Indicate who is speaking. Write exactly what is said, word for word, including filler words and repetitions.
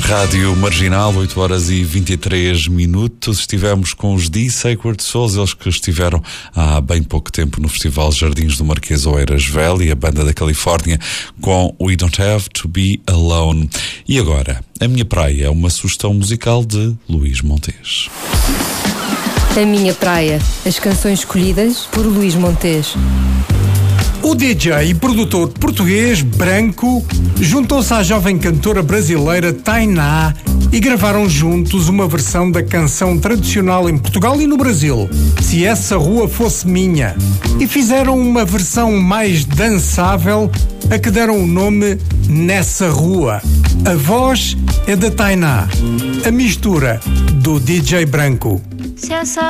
Speaker 1: Rádio Marginal, oito horas e vinte e três minutos. Estivemos com os The Sacred Souls, eles que estiveram há bem pouco tempo no Festival Jardins do Marquês Oeiras Valley, a banda da Califórnia, com We Don't Have to Be Alone. E agora, A Minha Praia é uma sugestão musical de Luís Montes.
Speaker 2: A Minha Praia, as canções escolhidas por Luís Montes.
Speaker 3: O D J e produtor português Branco juntou-se à jovem cantora brasileira Tainá e gravaram juntos uma versão da canção tradicional em Portugal e no Brasil, Se Essa Rua Fosse Minha, e fizeram uma versão mais dançável a que deram o nome Nessa Rua. A voz é da Tainá, a mistura do D J Branco.
Speaker 4: Se essa